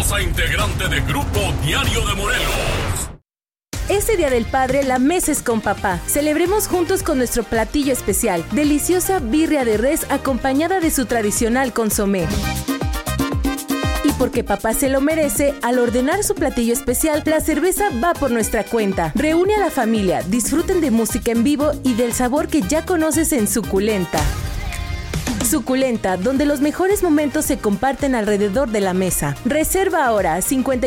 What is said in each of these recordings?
orgullosa integrante de Grupo Diario de Morelos. Este Día del Padre, la mesa es con papá. Celebremos juntos con nuestro platillo especial, deliciosa birria de res acompañada de su tradicional consomé. Y porque papá se lo merece, al ordenar su platillo especial, la cerveza va por nuestra cuenta. Reúne a la familia, disfruten de música en vivo y del sabor que ya conoces en Suculenta. Suculenta, donde los mejores momentos se comparten alrededor de la mesa. Reserva ahora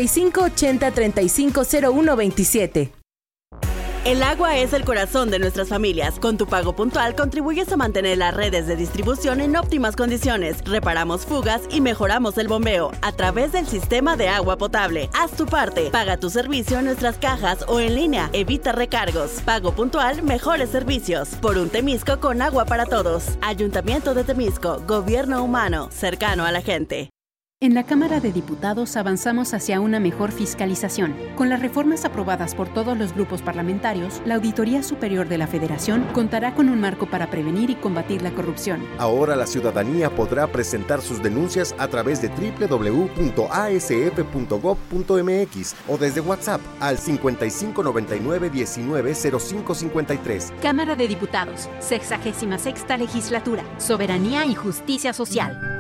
5580-350127. El agua es el corazón de nuestras familias. Con tu pago puntual contribuyes a mantener las redes de distribución en óptimas condiciones. Reparamos fugas y mejoramos el bombeo a través del sistema de agua potable. Haz tu parte. Paga tu servicio en nuestras cajas o en línea. Evita recargos. Pago puntual, mejores servicios. Por un Temisco con agua para todos. Ayuntamiento de Temisco. Gobierno humano. Cercano a la gente. En la Cámara de Diputados avanzamos hacia una mejor fiscalización. Con las reformas aprobadas por todos los grupos parlamentarios, la Auditoría Superior de la Federación contará con un marco para prevenir y combatir la corrupción. Ahora la ciudadanía podrá presentar sus denuncias a través de www.asf.gov.mx o desde WhatsApp al 5599-190553. Cámara de Diputados, 66ª Legislatura, Soberanía y Justicia Social.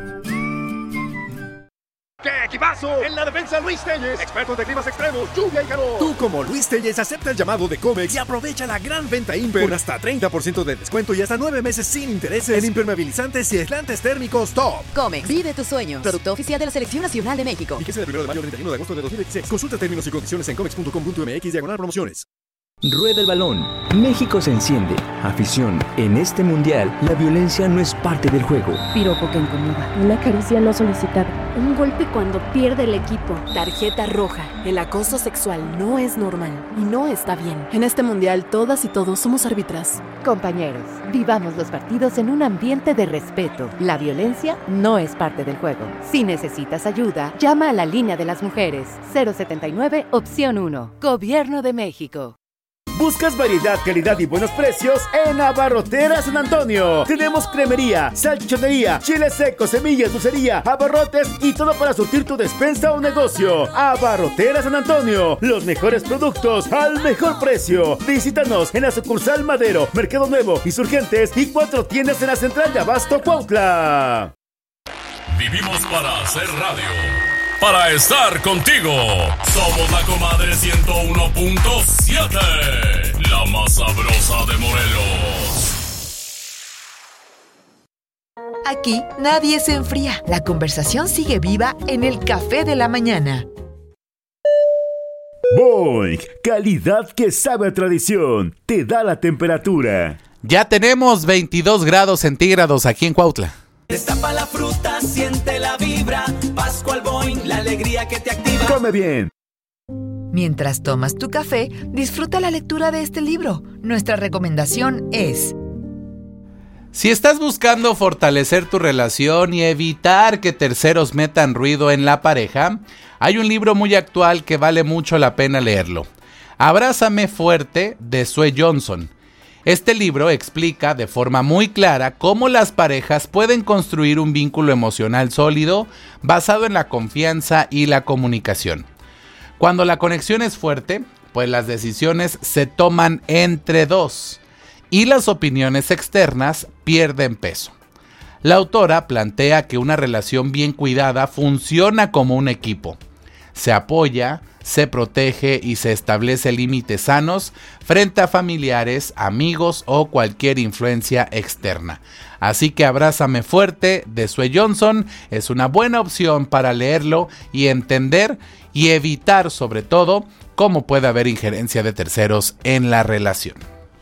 ¡Qué equipazo! En la defensa, Luis Telles, expertos de climas extremos, lluvia y calor. Tú, como Luis Telles, acepta el llamado de Comex y aprovecha la gran venta Imper con hasta 30% de descuento y hasta 9 meses sin intereses en impermeabilizantes y aislantes térmicos top. Comex, vive tus sueños. Producto oficial de la Selección Nacional de México. Fíjese del 1 de mayo al 31 de agosto de 2016. Consulta términos y condiciones en comex.com.mx/promociones. Rueda el balón. México se enciende. Afición. En este mundial, la violencia no es parte del juego. Piropo que incomoda. Una caricia no solicitada. Un golpe cuando pierde el equipo. Tarjeta roja. El acoso sexual no es normal y no está bien. En este mundial, todas y todos somos árbitras. Compañeros, vivamos los partidos en un ambiente de respeto. La violencia no es parte del juego. Si necesitas ayuda, llama a la línea de las mujeres. 079, opción 1. Gobierno de México. ¿Buscas variedad, calidad y buenos precios? En Abarroteras San Antonio. Tenemos cremería, salchichonería, chiles secos, semillas, dulcería, abarrotes y todo para surtir tu despensa o negocio. Abarroteras San Antonio. Los mejores productos al mejor precio. Visítanos en la sucursal Madero, Mercado Nuevo, Insurgentes y 4 tiendas en la central de Abasto Cuautla. Vivimos para hacer radio. Para estar contigo, somos la comadre 101.7, la más sabrosa de Morelos. Aquí nadie se enfría. La conversación sigue viva en el café de la mañana. Boing, calidad que sabe a tradición. Te da la temperatura. Ya tenemos 22 grados centígrados aquí en Cuautla. Destapa la fruta, siente la vibra. Pascual Boing, la alegría que te activa. Come bien. Mientras tomas tu café, disfruta la lectura de este libro. Nuestra recomendación es: si estás buscando fortalecer tu relación y evitar que terceros metan ruido en la pareja, hay un libro muy actual que vale mucho la pena leerlo. Abrázame fuerte, de Sue Johnson. Este libro explica de forma muy clara cómo las parejas pueden construir un vínculo emocional sólido basado en la confianza y la comunicación. Cuando la conexión es fuerte, pues las decisiones se toman entre dos y las opiniones externas pierden peso. La autora plantea que una relación bien cuidada funciona como un equipo. Se apoya, se protege y se establece límites sanos frente a familiares, amigos o cualquier influencia externa. Así que Abrázame fuerte, de Sue Johnson, es una buena opción para leerlo y entender y evitar sobre todo cómo puede haber injerencia de terceros en la relación.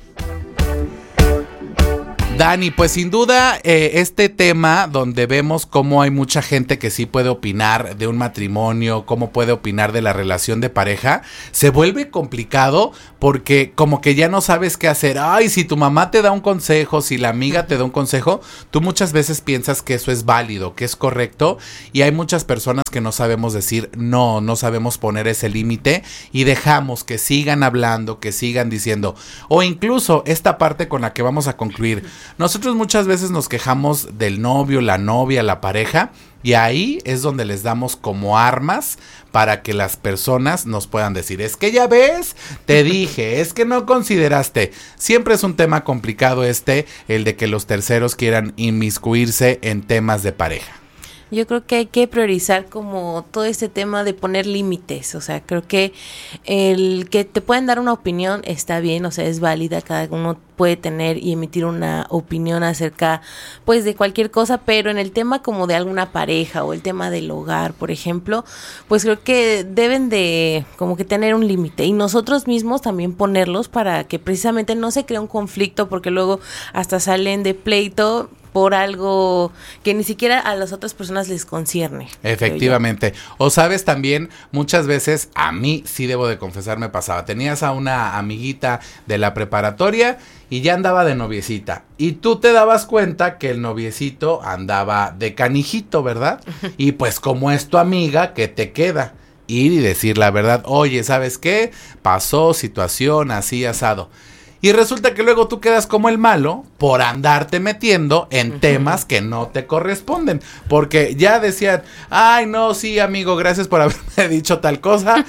Dani, pues sin duda este tema donde vemos cómo hay mucha gente que sí puede opinar de un matrimonio, cómo puede opinar de la relación de pareja, se vuelve complicado porque como que ya no sabes qué hacer. Ay, si tu mamá te da un consejo, si la amiga te da un consejo, tú muchas veces piensas que eso es válido, que es correcto, y hay muchas personas que no sabemos decir no, no sabemos poner ese límite y dejamos que sigan hablando, que sigan diciendo, o incluso esta parte con la que vamos a concluir. Nosotros muchas veces nos quejamos del novio, la novia, la pareja, y ahí es donde les damos como armas para que las personas nos puedan decir, es que ya ves, te dije, es que no consideraste. Siempre es un tema complicado el de que los terceros quieran inmiscuirse en temas de pareja. Yo creo que hay que priorizar como todo este tema de poner límites, o sea, creo que el que te pueden dar una opinión está bien, o sea, es válida, cada uno puede tener y emitir una opinión acerca, pues, de cualquier cosa, pero en el tema como de alguna pareja o el tema del hogar, por ejemplo, pues creo que deben de como que tener un límite y nosotros mismos también ponerlos para que precisamente no se cree un conflicto, porque luego hasta salen de pleito por algo que ni siquiera a las otras personas les concierne. Efectivamente. O sabes también, muchas veces, a mí sí debo de confesar me pasaba, tenías a una amiguita de la preparatoria y ya andaba de noviecita, y tú te dabas cuenta que el noviecito andaba de canijito, ¿verdad? Y pues como es tu amiga, ¿qué te queda? Ir y decir la verdad, oye, ¿sabes qué? Pasó situación así, asado. Y resulta que luego tú quedas como el malo por andarte metiendo en temas que no te corresponden. Porque ya decían, ay no, sí amigo, gracias por haberme dicho tal cosa.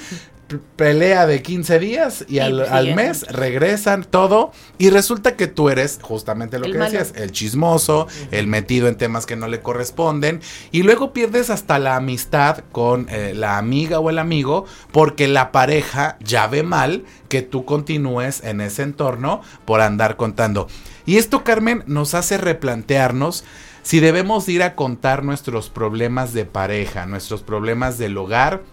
Pelea de 15 días y al mes regresan todo. Y resulta que tú eres justamente lo que decías, el chismoso, el metido en temas que no le corresponden. Y luego pierdes hasta la amistad con la amiga o el amigo, porque la pareja ya ve mal que tú continúes en ese entorno por andar contando. Y esto, Carmen, nos hace replantearnos si debemos ir a contar nuestros problemas de pareja, nuestros problemas del hogar,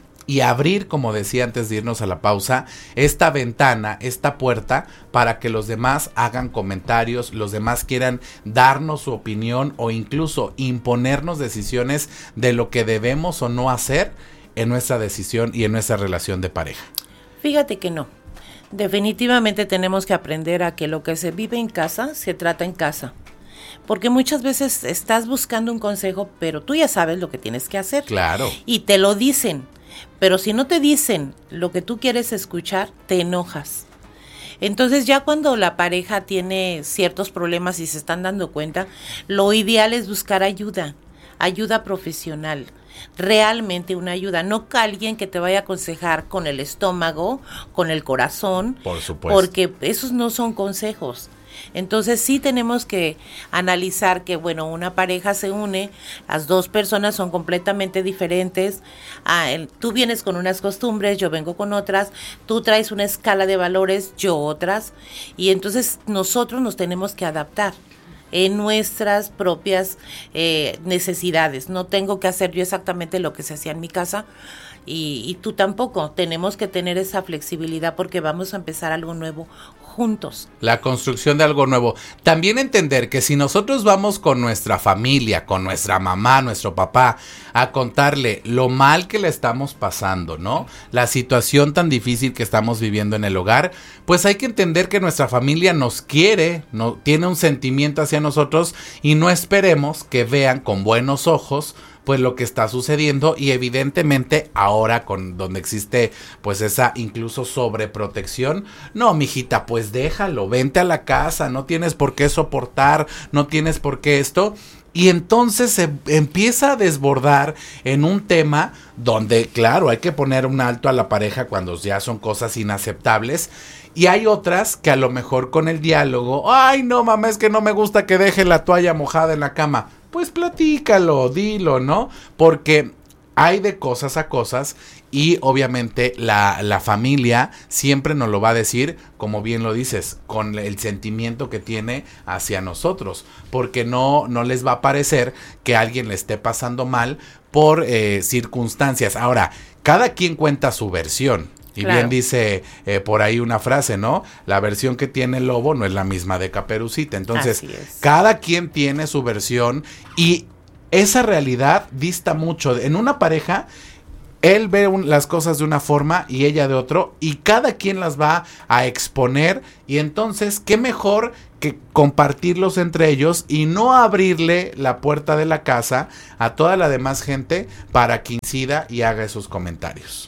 y abrir, como decía antes de irnos a la pausa, esta ventana, esta puerta, para que los demás hagan comentarios, los demás quieran darnos su opinión o incluso imponernos decisiones de lo que debemos o no hacer en nuestra decisión y en nuestra relación de pareja. Fíjate que no. Definitivamente tenemos que aprender a que lo que se vive en casa, se trata en casa. Porque muchas veces estás buscando un consejo, pero tú ya sabes lo que tienes que hacer. Claro. Y te lo dicen. Pero si no te dicen lo que tú quieres escuchar, te enojas. Entonces ya cuando la pareja tiene ciertos problemas y se están dando cuenta, lo ideal es buscar ayuda profesional. Realmente una ayuda, no alguien que te vaya a aconsejar con el estómago, con el corazón. Por supuesto. Porque esos no son consejos. Entonces sí tenemos que analizar que, bueno, una pareja se une, las dos personas son completamente diferentes, tú vienes con unas costumbres, yo vengo con otras, tú traes una escala de valores, yo otras, y entonces nosotros nos tenemos que adaptar en nuestras propias necesidades. No tengo que hacer yo exactamente lo que se hacía en mi casa, y tú tampoco. Tenemos que tener esa flexibilidad porque vamos a empezar algo nuevo juntos. La construcción de algo nuevo. También entender que si nosotros vamos con nuestra familia, con nuestra mamá, nuestro papá, a contarle lo mal que le estamos pasando, ¿no? La situación tan difícil que estamos viviendo en el hogar, pues hay que entender que nuestra familia nos quiere, no, tiene un sentimiento hacia nosotros, y no esperemos que vean con buenos ojos pues lo que está sucediendo. Y evidentemente ahora con donde existe pues esa incluso sobreprotección, no, mijita, pues déjalo, vente a la casa, no tienes por qué soportar, no tienes por qué esto. Y entonces se empieza a desbordar en un tema donde, claro, hay que poner un alto a la pareja cuando ya son cosas inaceptables. Y hay otras que a lo mejor con el diálogo, ay no mamá, es que no me gusta que deje la toalla mojada en la cama. Pues platícalo, dilo, ¿no? Porque hay de cosas a cosas, y obviamente la familia siempre nos lo va a decir, como bien lo dices, con el sentimiento que tiene hacia nosotros, porque no les va a parecer que alguien le esté pasando mal por circunstancias. Ahora, cada quien cuenta su versión. Y claro, bien dice por ahí una frase, ¿no? La versión que tiene el lobo no es la misma de Caperucita. Entonces, cada quien tiene su versión, y esa realidad dista mucho. En una pareja, él ve las cosas de una forma y ella de otro, y cada quien las va a exponer, y entonces, ¿qué mejor que compartirlos entre ellos y no abrirle la puerta de la casa a toda la demás gente para que incida y haga esos comentarios?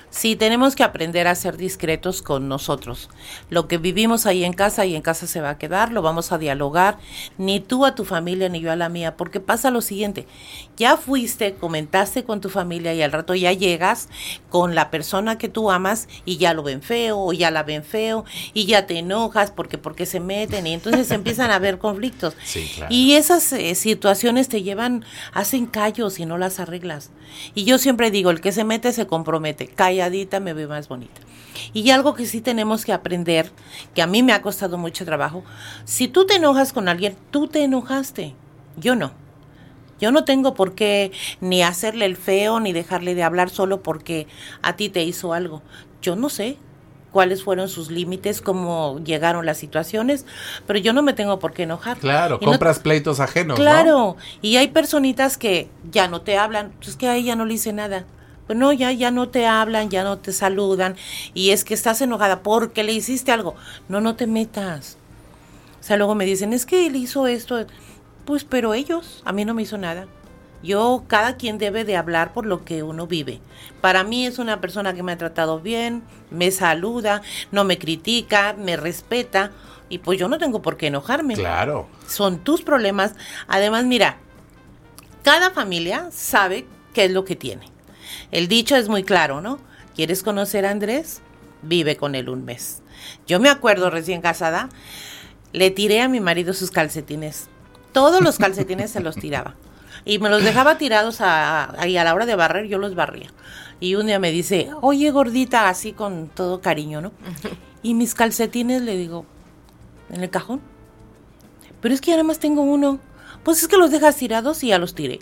Sí, tenemos que aprender a ser discretos con nosotros. Lo que vivimos ahí en casa se va a quedar, lo vamos a dialogar, ni tú a tu familia ni yo a la mía, porque pasa lo siguiente, ya fuiste, comentaste con tu familia y al rato ya llegas con la persona que tú amas y ya lo ven feo o ya la ven feo y ya te enojas porque se meten y entonces empiezan a haber conflictos. Sí, claro. Y esas situaciones te llevan, hacen callos y no las arreglas. Y yo siempre digo, el que se mete se compromete, calladita me ve más bonita. Y algo que sí tenemos que aprender, que a mí me ha costado mucho trabajo, si tú te enojas con alguien, tú te enojaste, yo no. Yo no tengo por qué ni hacerle el feo, ni dejarle de hablar solo porque a ti te hizo algo. Yo no sé cuáles fueron sus límites, cómo llegaron las situaciones, pero yo no me tengo por qué enojar. Claro, compras pleitos ajenos, claro, ¿no? Y hay personitas que ya no te hablan, pues que a ella no le hice nada. Pues no, ya no te hablan, ya no te saludan, y es que estás enojada porque le hiciste algo. No te metas. O sea, luego me dicen, es que él hizo esto. Pues, pero ellos, a mí no me hizo nada. Cada quien debe de hablar por lo que uno vive. Para mí es una persona que me ha tratado bien, me saluda, no me critica, me respeta, y pues yo no tengo por qué enojarme. Claro. Son tus problemas. Además, mira, cada familia sabe qué es lo que tiene. El dicho es muy claro, ¿no? ¿Quieres conocer a Andrés? Vive con él un mes. Yo me acuerdo recién casada, le tiré a mi marido sus calcetines. Todos los calcetines se los tiraba. Y me los dejaba tirados ahí a la hora de barrer, yo los barría. Y un día me dice, oye gordita, así con todo cariño, ¿no? Y mis calcetines, le digo, ¿en el cajón? Pero es que ya nada más tengo uno. Pues es que los dejas tirados y ya los tiré.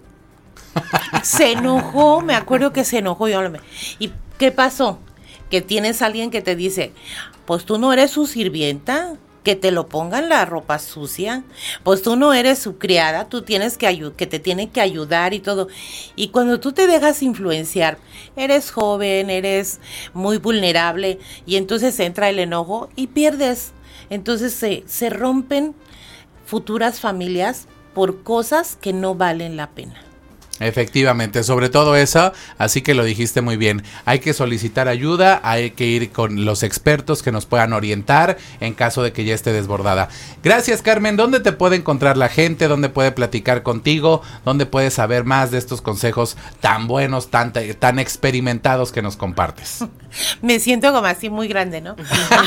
Se enojó, me acuerdo que se enojó. ¿Y qué pasó? Que tienes a alguien que te dice, pues tú no eres su sirvienta, que te lo pongan la ropa sucia, pues tú no eres su criada, tú tienes que te tienen que ayudar y todo. Y cuando tú te dejas influenciar, eres joven, eres muy vulnerable, y entonces entra el enojo y pierdes. Entonces se rompen futuras familias por cosas que no valen la pena. Efectivamente, sobre todo eso, así que lo dijiste muy bien, hay que solicitar ayuda, hay que ir con los expertos que nos puedan orientar en caso de que ya esté desbordada. Gracias, Carmen. ¿Dónde te puede encontrar la gente? ¿Dónde puede platicar contigo? ¿Dónde puedes saber más de estos consejos tan buenos, tan experimentados que nos compartes? Me siento como así muy grande, ¿no?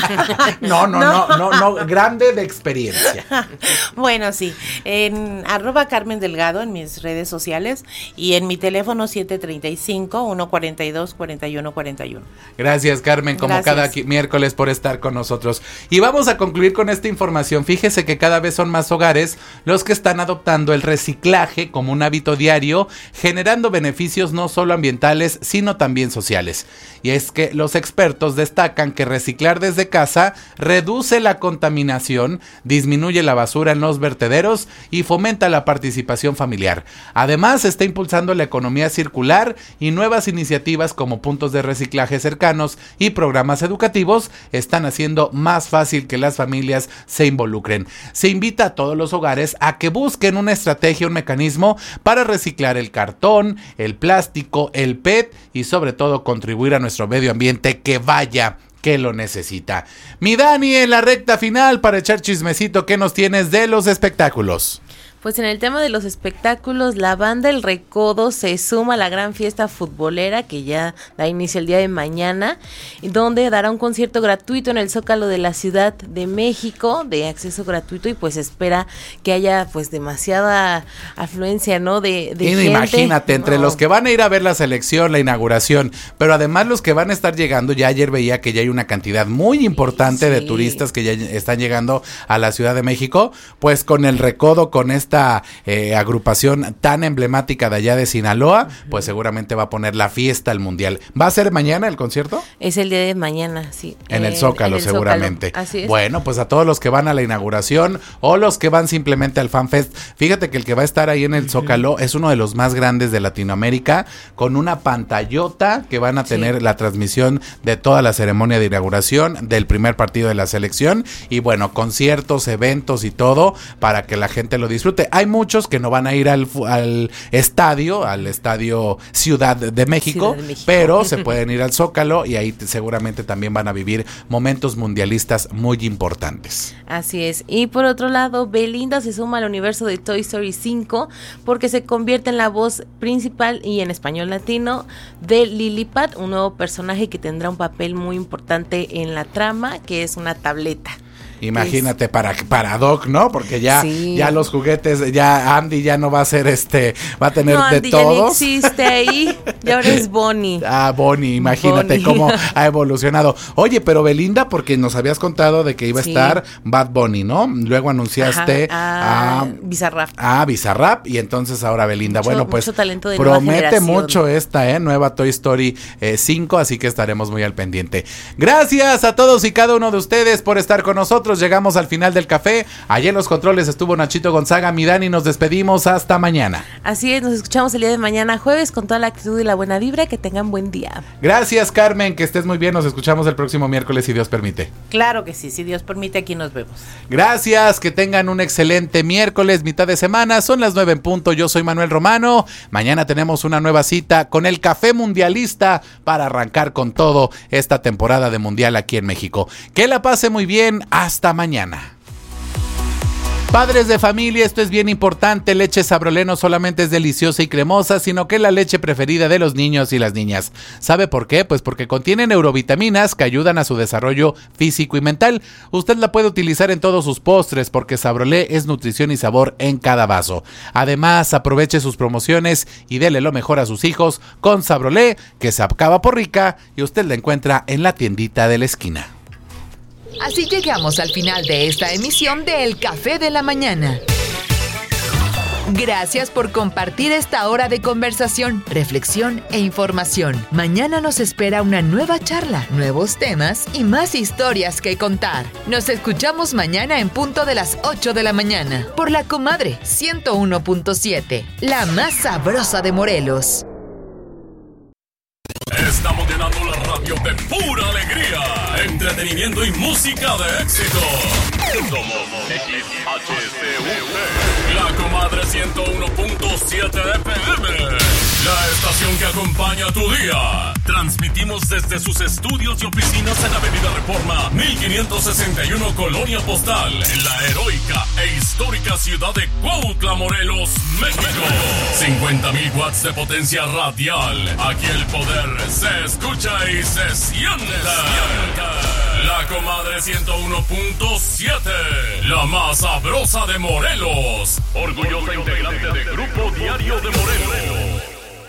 No, grande de experiencia. Bueno, sí, en @Carmen Delgado en mis redes sociales y en mi teléfono 735-142-4141. Gracias, Carmen, como cada miércoles por estar con nosotros. Y vamos a concluir con esta información. Fíjese que cada vez son más hogares los que están adoptando el reciclaje como un hábito diario, generando beneficios no solo ambientales, sino también sociales. Y es que los expertos destacan que reciclar desde casa reduce la contaminación, disminuye la basura en los vertederos y fomenta la participación familiar. Además, está impulsando la economía circular y nuevas iniciativas como puntos de reciclaje cercanos y programas educativos están haciendo más fácil que las familias se involucren. Se invita a todos los hogares a que busquen una estrategia, un mecanismo para reciclar el cartón, el plástico, el PET y sobre todo contribuir a nuestro medio ambiente que vaya que lo necesita. Mi Dani, en la recta final para echar chismecito, ¿qué nos tienes de los espectáculos? Pues en el tema de los espectáculos, la banda El Recodo se suma a la gran fiesta futbolera que ya da inicio el día de mañana, donde dará un concierto gratuito en el Zócalo de la Ciudad de México, de acceso gratuito, y pues espera que haya pues demasiada afluencia, ¿no? De gente. Imagínate, entre los que van a ir a ver la selección, la inauguración, pero además los que van a estar llegando, ya ayer veía que ya hay una cantidad muy importante de turistas que ya están llegando a la Ciudad de México, pues con El Recodo, con esta agrupación tan emblemática de allá de Sinaloa, pues seguramente va a poner la fiesta al mundial. ¿Va a ser mañana el concierto? Es el día de mañana, sí. En el Zócalo, seguramente. Zócalo. Así es. Bueno, pues a todos los que van a la inauguración o los que van simplemente al FanFest, fíjate que el que va a estar ahí en el Zócalo es uno de los más grandes de Latinoamérica, con una pantallota que van a tener la transmisión de toda la ceremonia de inauguración del primer partido de la selección y bueno, conciertos, eventos y todo para que la gente lo disfrute. disfrute. Hay muchos que no van a ir al estadio Ciudad de México, pero se pueden ir al Zócalo y ahí seguramente también van a vivir momentos mundialistas muy importantes. Así es. Y por otro lado, Belinda se suma al universo de Toy Story 5 porque se convierte en la voz principal y en español latino de Lilliput, un nuevo personaje que tendrá un papel muy importante en la trama, que es una tableta. Imagínate para Doc, ¿no? Porque ya los juguetes, ya Andy ya no va a ser va a tener de todos. No, Andy ya existe ahí, y ahora es Bonnie. Bonnie, imagínate cómo ha evolucionado. Oye, pero Belinda, porque nos habías contado de que iba a estar Bad Bunny, ¿no? Luego anunciaste a Bizarrap. Bizarrap, y entonces ahora Belinda. Bueno, pues mucho talento de promete mucho esta nueva Toy Story 5, así que estaremos muy al pendiente. Gracias a todos y cada uno de ustedes por estar con nosotros. Llegamos al final del café. Allí en los controles estuvo Nachito Gonzaga, mi Dani, nos despedimos hasta mañana. Así es, nos escuchamos el día de mañana jueves con toda la actitud y la buena vibra. Que tengan buen día. Gracias, Carmen, que estés muy bien. Nos escuchamos el próximo miércoles si Dios permite. Claro que sí, si Dios permite, aquí nos vemos. Gracias, que tengan un excelente miércoles, mitad de semana. Son las 9 en punto. Yo soy Manuel Romano. Mañana tenemos una nueva cita con el Café Mundialista para arrancar con todo esta temporada de Mundial aquí en México. Que la pase muy bien. Hasta mañana. Padres de familia, esto es bien importante. Leche Sabrolé no solamente es deliciosa y cremosa, sino que es la leche preferida de los niños y las niñas. ¿Sabe por qué? Pues porque contiene neurovitaminas que ayudan a su desarrollo físico y mental. Usted la puede utilizar en todos sus postres porque Sabrolé es nutrición y sabor en cada vaso. Además, aproveche sus promociones y dele lo mejor a sus hijos con Sabrolé, que se acaba por rica y usted la encuentra en la tiendita de la esquina. Así llegamos al final de esta emisión de El Café de la Mañana. Gracias por compartir esta hora de conversación, reflexión e información. Mañana nos espera una nueva charla, nuevos temas y más historias que contar. Nos escuchamos mañana en punto de las 8 de la mañana por La Comadre 101.7, la más sabrosa de Morelos. Estamos llenando la radio de pura alegría, entretenimiento y música de éxito. Somos XHCUP, La Comadre 101.7 FM, la estación que acompaña tu día. Transmitimos desde sus estudios y oficinas en Avenida Reforma 1561, Colonia Postal, en la heroica e histórica ciudad de Cuautla, Morelos, México. 50,000 watts de potencia radial. Aquí el poder se escucha y se siente. La Comadre 101.7, la más sabrosa de Morelos. Orgullosa integrante de Grupo Diario de Morelos.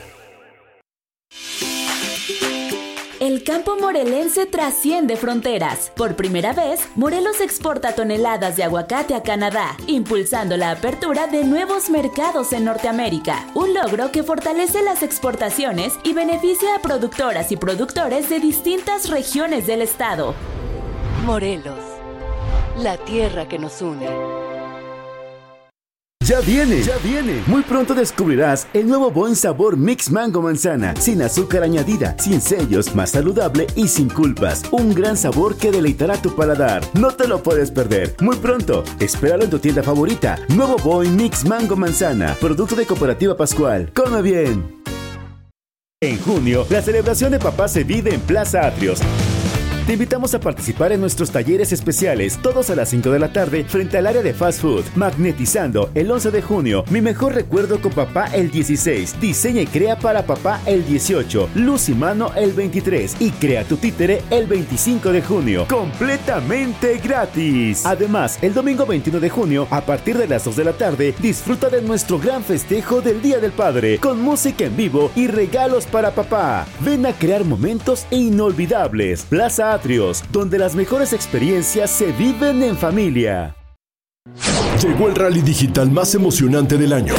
El campo morelense trasciende fronteras. Por primera vez, Morelos exporta toneladas de aguacate a Canadá, impulsando la apertura de nuevos mercados en Norteamérica. Un logro que fortalece las exportaciones y beneficia a productoras y productores de distintas regiones del estado. Morelos, la tierra que nos une. Ya viene. Muy pronto descubrirás el nuevo Boing sabor Mix Mango Manzana, sin azúcar añadida, sin sellos, más saludable y sin culpas. Un gran sabor que deleitará tu paladar. No te lo puedes perder. Muy pronto, espéralo en tu tienda favorita. Nuevo Boing Mix Mango Manzana, producto de Cooperativa Pascual. Come bien. En junio, la celebración de papá se vive en Plaza Atrios. Te invitamos a participar en nuestros talleres especiales, todos a las 5 de la tarde, frente al área de fast food. Magnetizando, el 11 de junio. Mi mejor recuerdo con papá, el 16. Diseña y crea para papá, el 18. Luz y mano, el 23. Y crea tu títere, el 25 de junio. Completamente gratis. Además, el domingo 21 de junio, a partir de las 2 de la tarde, disfruta de nuestro gran festejo del Día del Padre, con música en vivo y regalos para papá. Ven a crear momentos inolvidables. Plaza Atrios, donde las mejores experiencias se viven en familia. Llegó el rally digital más emocionante del año.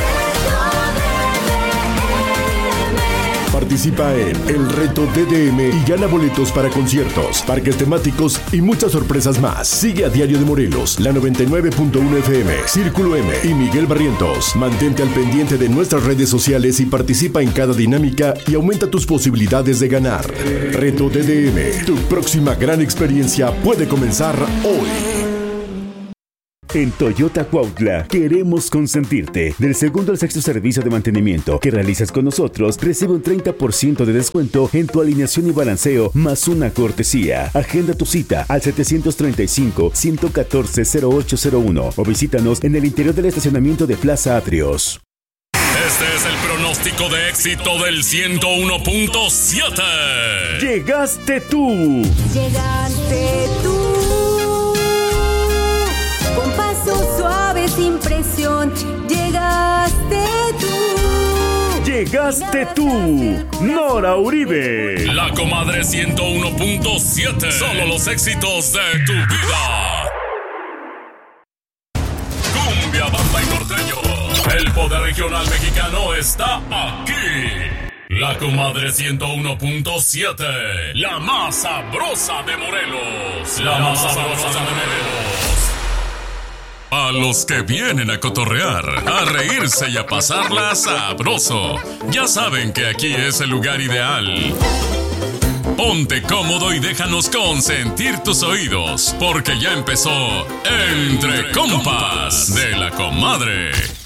Participa en el reto DDM y gana boletos para conciertos, parques temáticos y muchas sorpresas más. Sigue a Diario de Morelos, la 99.1 FM, Círculo M y Miguel Barrientos. Mantente al pendiente de nuestras redes sociales y participa en cada dinámica y aumenta tus posibilidades de ganar. Reto DDM, tu próxima gran experiencia puede comenzar hoy. En Toyota Cuautla queremos consentirte. Del segundo al sexto servicio de mantenimiento que realizas con nosotros, recibe un 30% de descuento en tu alineación y balanceo, más una cortesía. Agenda tu cita al 735-114-0801 o visítanos en el interior del estacionamiento de Plaza Atrios. Este es el pronóstico de éxito del 101.7. Llegaste tú. Llegaste tú. Con paso suave sin presión. Llegaste tú. Llegaste tú. Nora Uribe. La Comadre 101.7. Solo los éxitos de tu vida. Cumbia, bamba y norteño. El poder regional mexicano está aquí. La Comadre 101.7. La más sabrosa de Morelos. La más sabrosa de Morelos. A los que vienen a cotorrear, a reírse y a pasarla sabroso. Ya saben que aquí es el lugar ideal. Ponte cómodo y déjanos consentir tus oídos, porque ya empezó Entre Compas de la Comadre.